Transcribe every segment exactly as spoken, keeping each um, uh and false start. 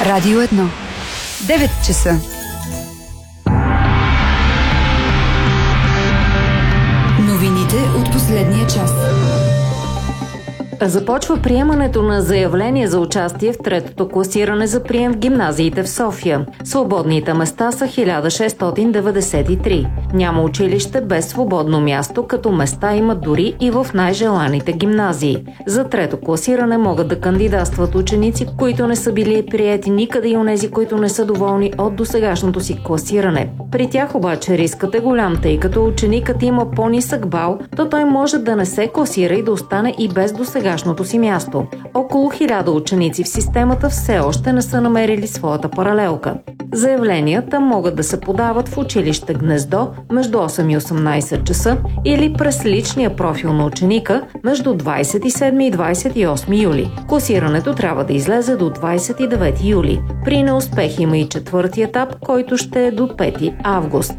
Радио едно. девет часа. Новините от последния час. Започва приемането на заявление за участие в третото класиране за прием в гимназиите в София. Свободните места са хиляда шестстотин деветдесет и три. Няма училище без свободно място, като места има дори и в най-желаните гимназии. За трето класиране могат да кандидатстват ученици, които не са били приети никъде, и онези, които не са доволни от досегашното си класиране. При тях обаче рискът е голям, тъй като ученикът има по-нисък бал, то той може да не се класира и да остане и без досегашното си място. Около хиляда ученици в системата все още не са намерили своята паралелка. Заявленията могат да се подават в училище Гнездо между осем и осемнайсет часа или през личния профил на ученика между двайсет и седми и двайсет и осми юли. Класирането трябва да излезе до двайсет и девети юли. При неуспех има и четвърти етап, който ще е до пети август.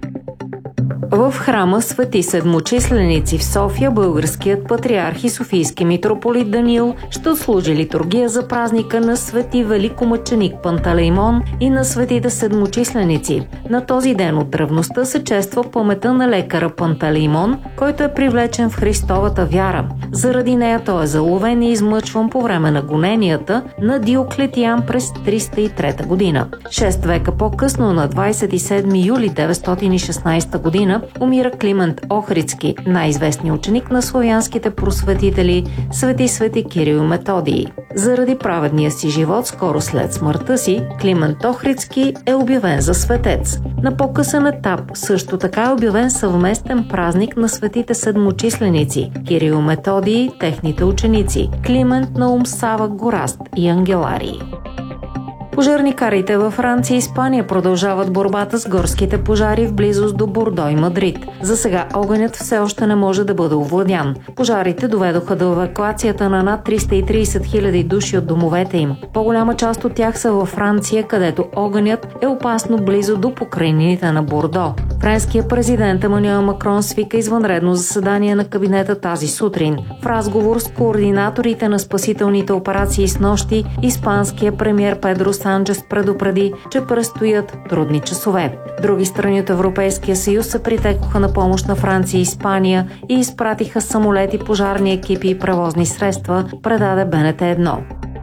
В храма Свети Седмочисленици в София българският патриарх и софийски митрополит Даниил ще отслужи литургия за празника на Свети Великомъченик Пантелеймон и на Светите Седмочисленици. На този ден от древността се чества паметта на лекара Пантелеймон, който е привлечен в Христовата вяра. Заради нея той е заловен и измъчван по време на гоненията на Диоклетиан през триста и трета година. Шест века по-късно, на двайсет и седми юли деветстотин и шестнайсета година, умира Климент Охридски, най-известният ученик на славянските просветители Свети Свети Кирил и Методий. Заради праведния си живот, скоро след смъртта си, Климент Охридски е обявен за светец. На по-късен етап също така е обявен съвместен празник на светите седмочисленици Кирил и Методий, техните ученици Климент, Наум, Сава, Гораст и Ангеларий. Пожарникарите във Франция и Испания продължават борбата с горските пожари в близост до Бордо и Мадрид. За сега огънят все още не може да бъде овладян. Пожарите доведоха до евакуацията на над триста и трийсет хиляди души от домовете им. По-голяма част от тях са във Франция, където огънят е опасно близо до покрайнините на Бордо. Френският президент Емануел Макрон свика извънредно заседание на кабинета тази сутрин. В разговор с координаторите на спасителните операции снощи, испанският премиер Педро Санчес предупреди, че предстоят трудни часове. Други страни от Европейския съюз се притекоха на помощ на Франция и Испания и изпратиха самолети, пожарни екипи и превозни средства, предаде Б Н Т едно.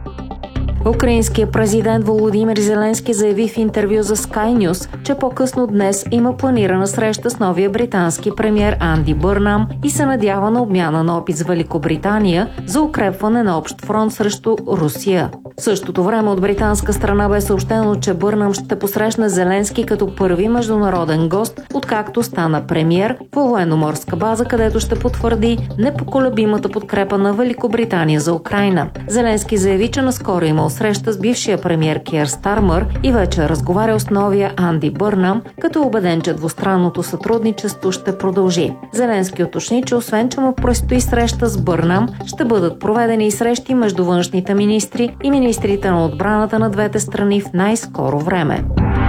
Украинският президент Володимир Зеленски заяви в интервю за Sky News, че по-късно днес има планирана среща с новия британски премиер Анди Бърнам и се надява на обмяна на опит с Великобритания за укрепване на общ фронт срещу Русия. В същото време от британска страна бе съобщено, че Бърнам ще посрещне Зеленски като първи международен гост, откакто стана премиер във военноморска база, където ще потвърди непоколебимата подкрепа на Великобритания за Украйна. Зеленски заяви, че наскоро имал среща с бившия премиер Киер Стармър и вече разговарял с новия Анди Бърнам, като е убеден, че двустранното сътрудничество ще продължи. Зеленски уточни, че освен че му предстои среща с Бърнам, ще бъдат проведени и срещи между външните министри и министрите на отбраната на двете страни в най-скоро време.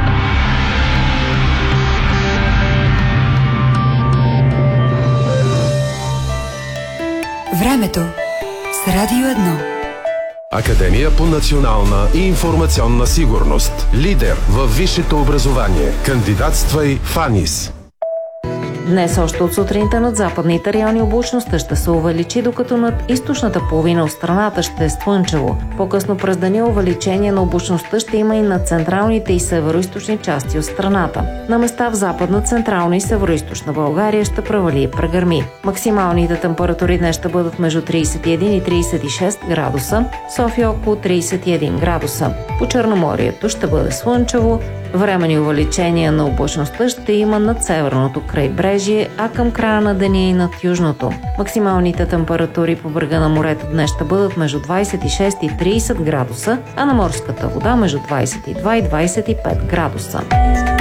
Времето с Радио едно. Академия по национална и информационна сигурност. Лидер във висшето образование. Кандидатствай в АНИС. Днес още от сутринта над западните райони облачността ще се увеличи, докато над източната половина от страната ще е слънчево. По-късно през деня увеличение на облачността ще има и на централните и североизточни части от страната. На места в западна, централна и североизточна България ще превали и прегърми. Максималните температури днес ще бъдат между трийсет и един и трийсет и шест градуса, София около трийсет и един градуса. По Черноморието ще бъде слънчево. Временни увеличения на облачността ще има над северното крайбрежие, а към края на деня и над южното. Максималните температури по брега на морето днес ще бъдат между двайсет и шест и трийсет градуса, а на морската вода между двайсет и два и двайсет и пет градуса.